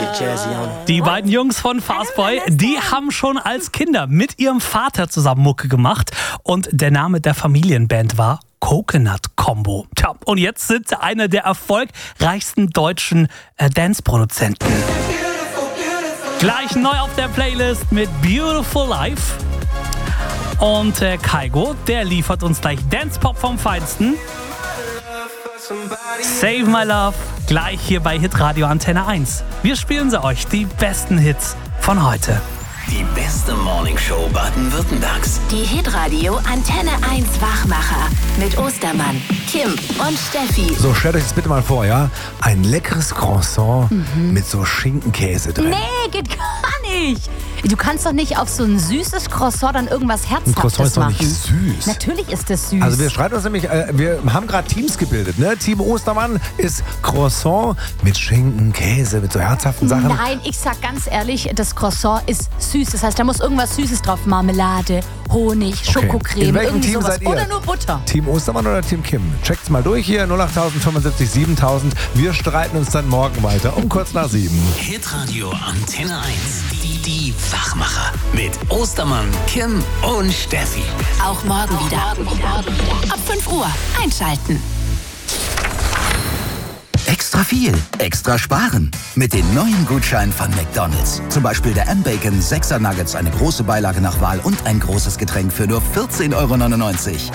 Die beiden Jungs von Fastboy, die haben schon als Kinder mit ihrem Vater zusammen Mucke gemacht und der Name der Familienband war Coconut Combo. Tja, und jetzt sind sie einer der erfolgreichsten deutschen Dance-Produzenten. Gleich neu auf der Playlist mit Beautiful Life. Und Kaigo, der liefert uns gleich Dance-Pop vom Feinsten. Save My Love, gleich hier bei Hitradio Antenne 1. Wir spielen sie euch, die besten Hits von heute. Die beste Morningshow Baden-Württembergs. Die Hitradio Antenne 1 Wachmacher mit Ostermann, Kim und Steffi. So, stellt euch das bitte mal vor, ja? Ein leckeres Croissant mit so Schinkenkäse drin. Nee, geht gar nicht. Du kannst doch nicht auf so ein süßes Croissant dann irgendwas Ein Herzhaftes Croissant ist doch machen. nicht süß. Natürlich ist es süß. Also wir schreiben uns nämlich, wir haben gerade Teams gebildet, ne? Team Ostermann ist Croissant mit Schinken, Käse, mit so herzhaften Sachen. Nein, ich sag ganz ehrlich, das Croissant ist süß. Das heißt, da muss irgendwas Süßes drauf. Marmelade, Honig, Schokocreme, In welchem irgendwie Team sowas. seid ihr? Oder nur Butter. Team Ostermann oder Team Kim? Checkt's mal durch hier, 08000 75 7000. Wir streiten uns dann morgen weiter um kurz nach 7. Hitradio Antenne 1. Die Wachmacher. Mit Ostermann, Kim und Steffi. Auch morgen wieder. Ab 5 Uhr einschalten. Extra viel, extra sparen. Mit den neuen Gutscheinen von McDonald's. Zum Beispiel der M-Bacon 6er Nuggets, eine große Beilage nach Wahl und ein großes Getränk für nur 14,99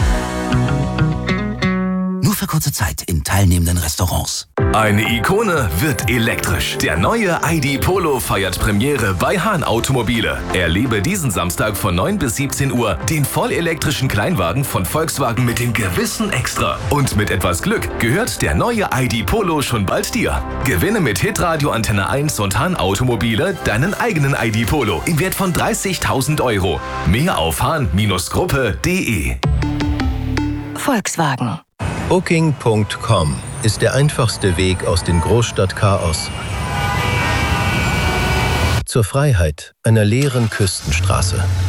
€. Nur für kurze Zeit in teilnehmenden Restaurants. Eine Ikone wird elektrisch. Der neue ID Polo feiert Premiere bei Hahn Automobile. Erlebe diesen Samstag von 9 bis 17 Uhr den vollelektrischen Kleinwagen von Volkswagen mit dem gewissen Extra. Und mit etwas Glück gehört der neue ID Polo schon bald dir. Gewinne mit Hitradio Antenne 1 und Hahn Automobile deinen eigenen ID Polo im Wert von 30.000 €. Mehr auf hahn-gruppe.de. Volkswagen. Booking.com ist der einfachste Weg aus dem Großstadtchaos zur Freiheit einer leeren Küstenstraße.